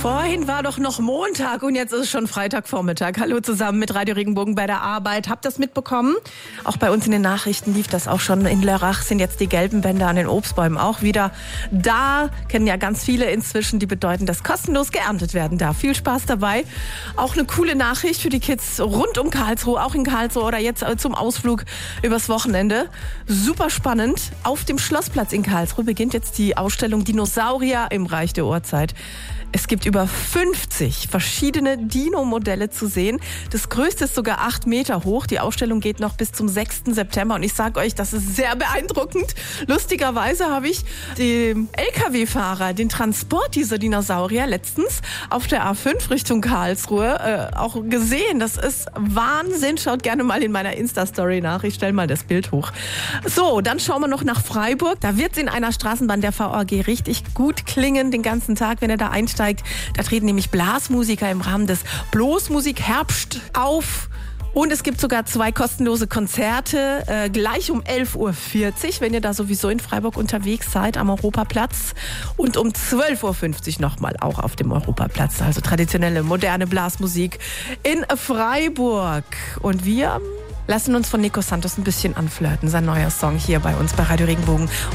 Vorhin war doch noch Montag und jetzt ist es schon Freitagvormittag. Hallo zusammen mit Radio Regenbogen bei der Arbeit. Habt ihr das mitbekommen? Auch bei uns in den Nachrichten lief das auch schon. In Lörrach sind jetzt die gelben Bänder an den Obstbäumen auch wieder da. Kennen ja ganz viele inzwischen, die bedeuten, dass kostenlos geerntet werden darf. Viel Spaß dabei. Auch eine coole Nachricht für die Kids rund um Karlsruhe, auch in Karlsruhe oder jetzt zum Ausflug übers Wochenende. Super spannend. Auf dem Schlossplatz in Karlsruhe beginnt jetzt die Ausstellung Dinosaurier im Reich der Urzeit. Es gibt über 50 verschiedene Dino-Modelle zu sehen. Das größte ist sogar 8 Meter hoch. Die Ausstellung geht noch bis zum 6. September. Und ich sage euch, das ist sehr beeindruckend. Lustigerweise habe ich den LKW-Fahrer, den Transport dieser Dinosaurier letztens auf der A5 Richtung Karlsruhe auch gesehen. Das ist Wahnsinn. Schaut gerne mal in meiner Insta-Story nach. Ich stelle mal das Bild hoch. So, dann schauen wir noch nach Freiburg. Da wird es in einer Straßenbahn der VAG richtig gut klingen den ganzen Tag, wenn ihr da einsteigt. Da treten nämlich Blasmusiker im Rahmen des Blasmusik Herbst auf. Und es gibt sogar 2 kostenlose Konzerte, gleich um 11.40 Uhr, wenn ihr da sowieso in Freiburg unterwegs seid, am Europaplatz. Und um 12.50 Uhr nochmal auch auf dem Europaplatz. Also traditionelle, moderne Blasmusik in Freiburg. Und wir lassen uns von Nico Santos ein bisschen anflirten. Sein neuer Song hier bei uns bei Radio Regenbogen.